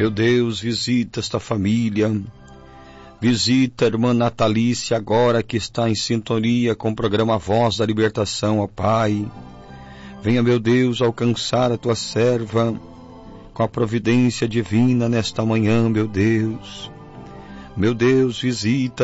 Meu Deus, visita esta família. Visita a irmã Natalícia agora que está em sintonia com o programa Voz da Libertação, ó Pai. Venha, meu Deus, alcançar a tua serva com a providência divina nesta manhã, meu Deus. Meu Deus, visita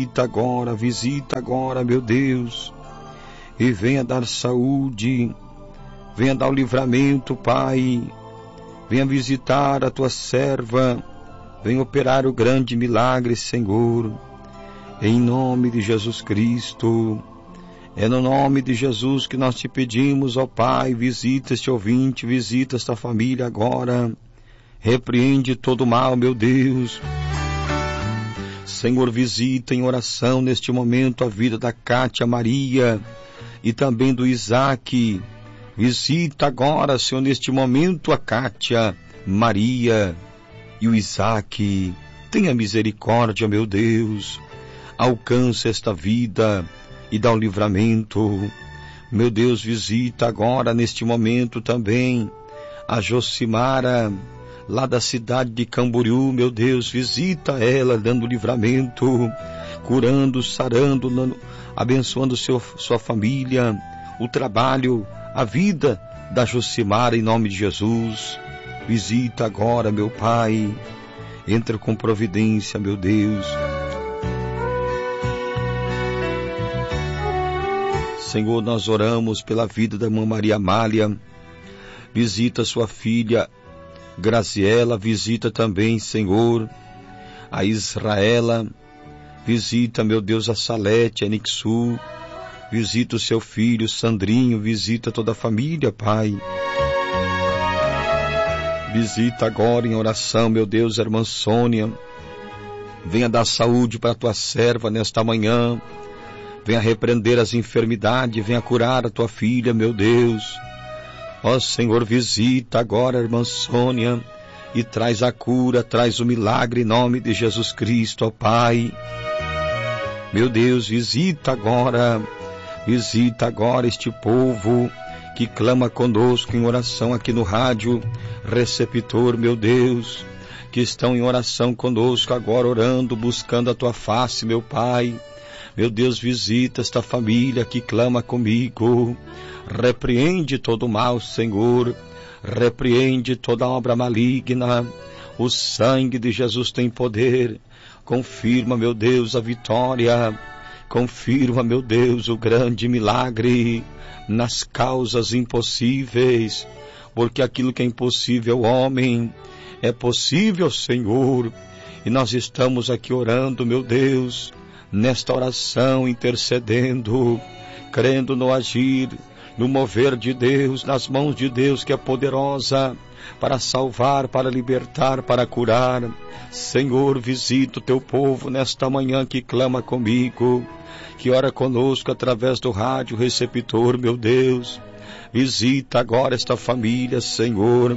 agora, meu Deus. E venha dar saúde, venha dar o livramento, Pai. Venha visitar a tua serva, venha operar o grande milagre, Senhor. Em nome de Jesus Cristo. É no nome de Jesus que nós te pedimos, ó Pai, visita este ouvinte, visita esta família agora. Repreende todo o mal, meu Deus. Senhor, visita em oração neste momento a vida da Cátia Maria e também do Isaac. Visita agora, Senhor, neste momento a Cátia Maria e o Isaac. Tenha misericórdia, meu Deus. Alcança esta vida e dá o livramento. Meu Deus, visita agora neste momento também a Josimara, lá da cidade de Camboriú. Meu Deus, visita ela dando livramento, curando, sarando, abençoando sua família, o trabalho, a vida da Josimara em nome de Jesus. Visita agora, meu Pai. Entra com providência, meu Deus. Senhor, nós oramos pela vida da irmã Maria Amália. Visita sua filha Graziela, visita também, Senhor, a Israela. Visita, meu Deus, a Salete, a Nixu. Visita o seu filho Sandrinho, visita toda a família, Pai. Visita agora em oração, meu Deus, a irmã Sônia. Venha dar saúde para a tua serva nesta manhã. Venha repreender as enfermidades, venha curar a tua filha, meu Deus. Ó Senhor, visita agora a irmã Sônia e traz a cura, traz o milagre em nome de Jesus Cristo, ó Pai. Meu Deus, visita agora este povo que clama conosco em oração aqui no rádio receptor, meu Deus, que estão em oração conosco agora, orando, buscando a tua face, meu Pai. Meu Deus, visita esta família que clama comigo. Repreende todo o mal, Senhor. Repreende toda obra maligna. O sangue de Jesus tem poder. Confirma, meu Deus, a vitória. Confirma, meu Deus, o grande milagre nas causas impossíveis. Porque aquilo que é impossível ao homem é possível, Senhor. E nós estamos aqui orando, meu Deus, nesta oração, intercedendo, crendo no agir, no mover de Deus, nas mãos de Deus que é poderosa para salvar, para libertar, para curar. Senhor, visita o teu povo nesta manhã que clama comigo, que ora conosco através do rádio receptor, meu Deus. Visita agora esta família, Senhor.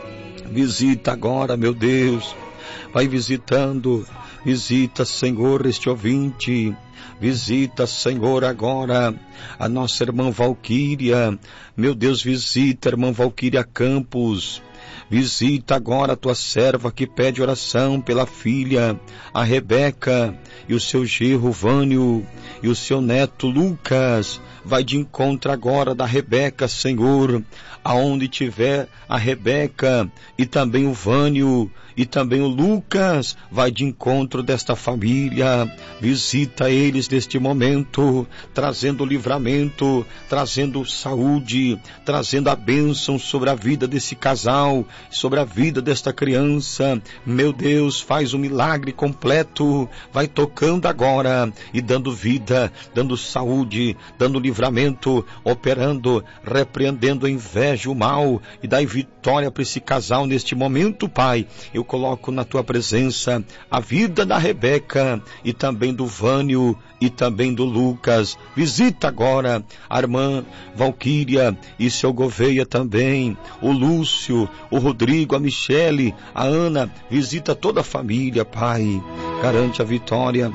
Visita agora, meu Deus. Vai visitando. Visita, Senhor, este ouvinte. Visita, Senhor, agora a nossa irmã Valquíria. Meu Deus, visita a irmã Valquíria Campos. Visita agora a tua serva que pede oração pela filha, a Rebeca, e o seu genro Vânio, e o seu neto Lucas. Vai de encontro agora da Rebeca, Senhor, aonde tiver a Rebeca, e também o Vânio, e também o Lucas, vai de encontro desta família. Visita eles neste momento, trazendo livramento, trazendo saúde, trazendo a bênção sobre a vida desse casal, sobre a vida desta criança. Meu Deus, faz um milagre completo, vai tocando agora e dando vida, dando saúde, dando livramento, operando, repreendendo a inveja, o mal, e dai vitória para esse casal neste momento, Pai. Eu coloco na tua presença a vida da Rebeca e também do Vânio e também do Lucas. Visita agora a irmã Valquíria e seu Gouveia também, o Lúcio, o Rodrigo, a Michele, a Ana. Visita toda a família, Pai. Garante a vitória,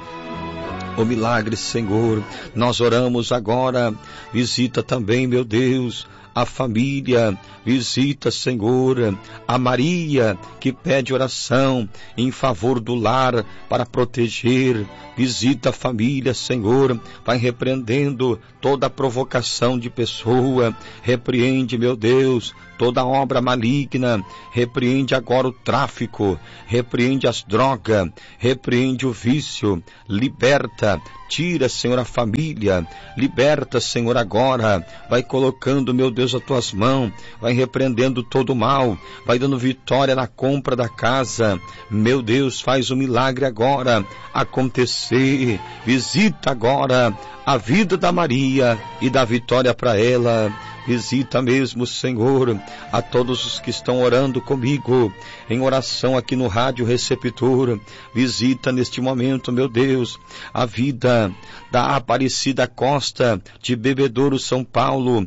o milagre, Senhor. Nós oramos agora. Visita também, meu Deus, a família, visita, Senhor, a Maria que pede oração em favor do lar para proteger, visita a família, Senhor, vai repreendendo toda a provocação de pessoa, repreende, meu Deus, toda obra maligna, repreende agora o tráfico, repreende as drogas, repreende o vício, liberta, tira, Senhor, a família, liberta, Senhor, agora, vai colocando, meu Deus, as tuas mãos, vai repreendendo todo o mal, vai dando vitória na compra da casa, meu Deus, faz o milagre agora acontecer, visita agora a vida da Maria e dá vitória para ela. Visita mesmo, Senhor, a todos os que estão orando comigo, em oração aqui no Rádio Receptor. Visita neste momento, meu Deus, a vida da Aparecida Costa, de Bebedouro, São Paulo.